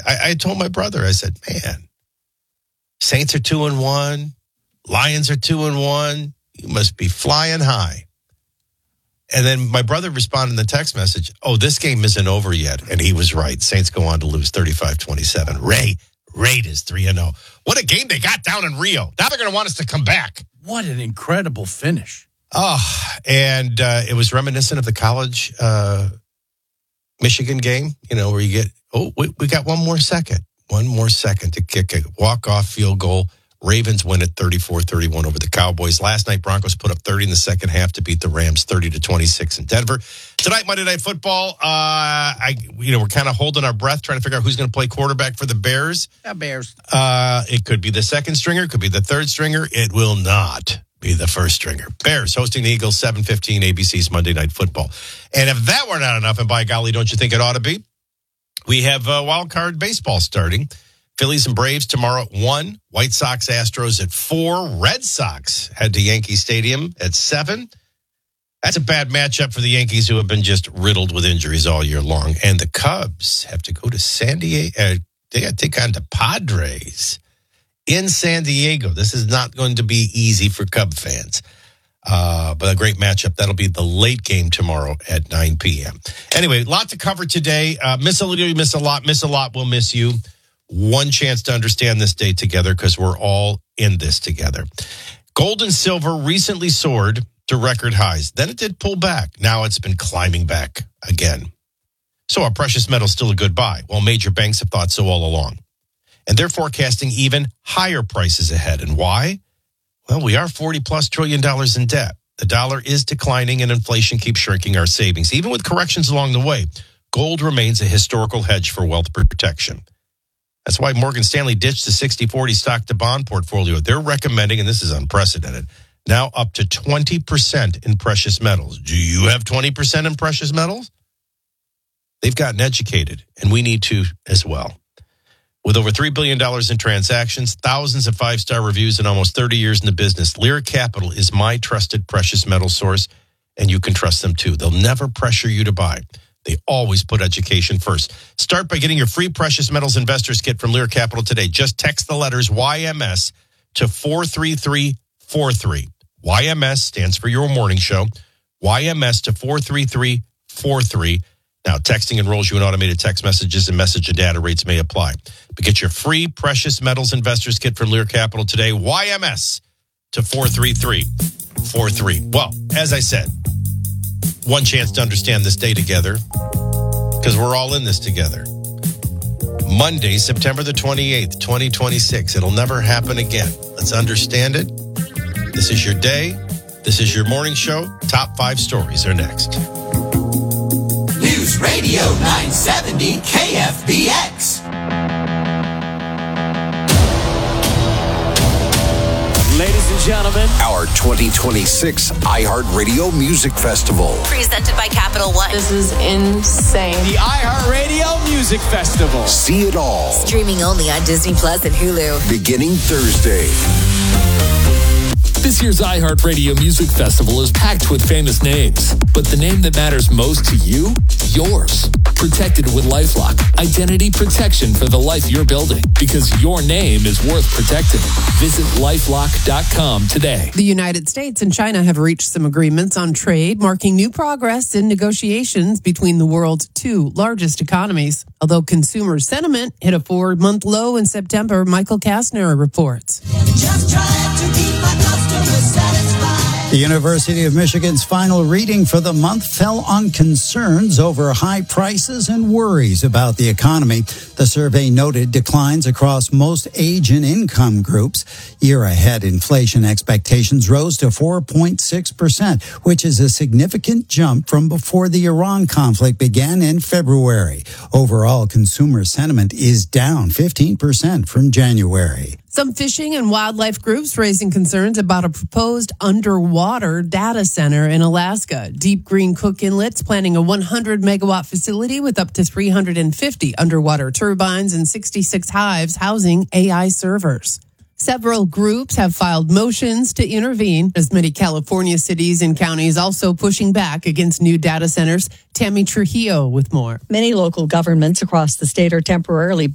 I told my brother, I said, man, Saints are 2-1. Lions are 2-1. You must be flying high. And then my brother responded in the text message, oh, this game isn't over yet. And he was right. Saints go on to lose 35-27. Raiders 3-0. What a game they got down in Rio. Now they're going to want us to come back. What an incredible finish. Oh, and it was reminiscent of the college Michigan game, where you get, we got one more second to kick a walk-off field goal. Ravens win it 34-31 over the Cowboys. Last night, Broncos put up 30 in the second half to beat the Rams 30-26 in Denver. Tonight, Monday Night Football, we're kind of holding our breath, trying to figure out who's going to play quarterback for the Bears. Yeah, Bears. It could be the second stringer, could be the third stringer. It will not be the first stringer. Bears hosting the Eagles, 7:15 ABC's Monday Night Football. And if that were not enough, and by golly, don't you think it ought to be? We have wild card baseball starting. Phillies and Braves tomorrow at 1. White Sox, Astros at 4. Red Sox head to Yankee Stadium at 7. That's a bad matchup for the Yankees, who have been just riddled with injuries all year long. And the Cubs have to go to San Diego. They got to take on the Padres in San Diego. This is not going to be easy for Cub fans. But a great matchup. That'll be the late game tomorrow at 9 p.m. Anyway, a lot to cover today. Miss a little, you miss a lot. Miss a lot, we'll miss you. One chance to understand this day together, because we're all in this together. Gold and silver recently soared to record highs. Then it did pull back. Now it's been climbing back again. So are precious metals still a good buy? Well, major banks have thought so all along. And they're forecasting even higher prices ahead. And why? Well, we are $40+ trillion in debt. The dollar is declining and inflation keeps shrinking our savings. Even with corrections along the way, gold remains a historical hedge for wealth protection. That's why Morgan Stanley ditched the 60-40 stock-to-bond portfolio. They're recommending, and this is unprecedented, now up to 20% in precious metals. Do you have 20% in precious metals? They've gotten educated, and we need to as well. With over $3 billion in transactions, thousands of five-star reviews, and almost 30 years in the business, Lyric Capital is my trusted precious metal source, and you can trust them too. They'll never pressure you to buy. They always put education first. Start by getting your free Precious Metals Investors Kit from Lyric Capital today. Just text the letters YMS to 43343. YMS stands for Your Morning Show. YMS to 43343. Now, texting enrolls you in automated text messages, and message and data rates may apply. But get your free Precious Metals Investors Kit from Lyric Capital today. YMS to 43343. Well, as I said, one chance to understand this day together, because we're all in this together. Monday, September the 28th, 2026. It'll never happen again. Let's understand it. This is your day. This is your morning show. Top 5 stories are next. News Radio 970 KFBX. Ladies and gentlemen, our 2026 iHeartRadio Music Festival. Presented by Capital One. This is insane. The iHeartRadio Music Festival. See it all. Streaming only on Disney Plus and Hulu. Beginning Thursday. This year's iHeartRadio Music Festival is packed with famous names, but the name that matters most to you? Yours. Protected with LifeLock. Identity protection for the life you're building, because your name is worth protecting. Visit LifeLock.com today. The United States and China have reached some agreements on trade, marking new progress in negotiations between the world's 2 largest economies. Although consumer sentiment hit a 4-month low in September, Michael Kastner reports. Just trying to keep my customers satisfied. The University of Michigan's final reading for the month fell on concerns over high prices and worries about the economy. The survey noted declines across most age and income groups. Year-ahead inflation expectations rose to 4.6%, which is a significant jump from before the Iran conflict began in February. Overall, consumer sentiment is down 15% from January. Some fishing and wildlife groups raising concerns about a proposed underwater data center in Alaska. Deep Green Cook Inlet's planning a 100-megawatt facility with up to 350 underwater turbines and 66 hives housing AI servers. Several groups have filed motions to intervene, as many California cities and counties also pushing back against new data centers. Tammy Trujillo with more. Many local governments across the state are temporarily